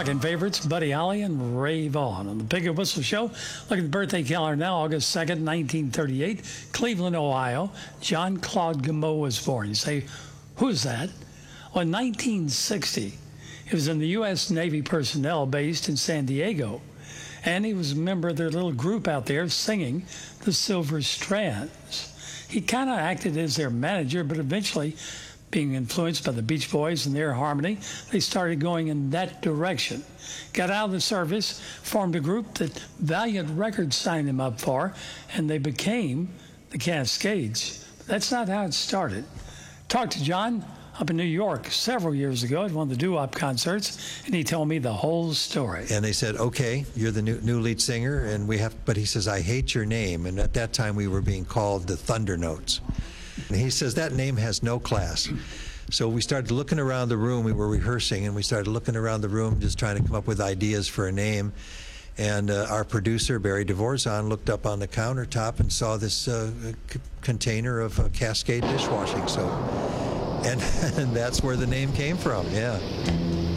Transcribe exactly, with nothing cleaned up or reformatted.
Rockin' favorites, Buddy Holly and Ray Vaughan. On the Pig and Whistle Show, look at the birthday calendar now, August second, nineteen thirty-eight, Cleveland, Ohio. John Claude Gameau was born. You say, who's that? Well, in nineteen sixty, he was in the U S Navy personnel based in San Diego. And he was a member of their little group out there singing the Silver Strands. He kind of acted as their manager, but eventually, being influenced by the Beach Boys and their harmony, they started going in that direction. Got out of the service, formed a group that Valiant Records signed them up for, and they became the Cascades. But that's not how it started. Talked to John up in New York several years ago at one of the doo-wop concerts, and he told me the whole story. And they said, okay, you're the new, new lead singer, and we have, but he says, I hate your name. And at that time, we were being called the Thunder Notes. And he says, that name has no class. So we started looking around the room. We were rehearsing, and we started looking around the room, just trying to come up with ideas for a name. And uh, our producer, Barry Dvorzan, looked up on the countertop and saw this uh, c- container of uh, Cascade dishwashing soap. And, and that's where the name came from, yeah.